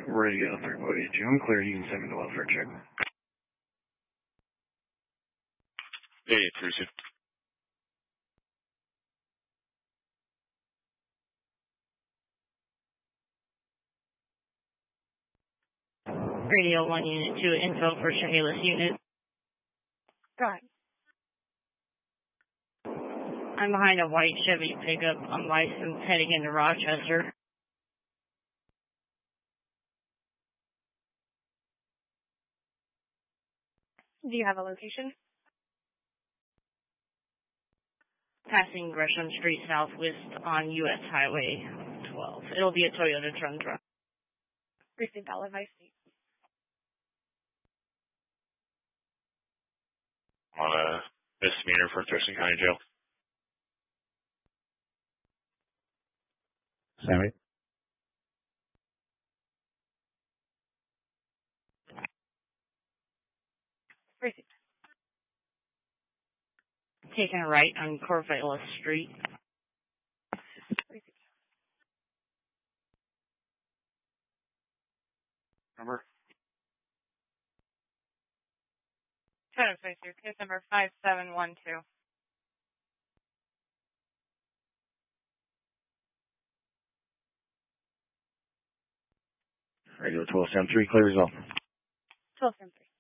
Ready to go 3.82. I'm clear. You can send me the welfare check. Hey, Teresa. Radio 1 Unit 2, info for Chehalis Unit. Go ahead. I'm behind a white Chevy pickup. I'm licensed heading into Rochester. Do you have a location? Passing Gresham Street Southwest on U.S. Highway 12. It'll be a Toyota Tundra. Received all advice. On a misdemeanor for Thurston County Jail. Sammy? Received. Taking a right on Corvallis Street. Received. Number? 1022, case number 5712. Radio 1273, clear as well. 1273.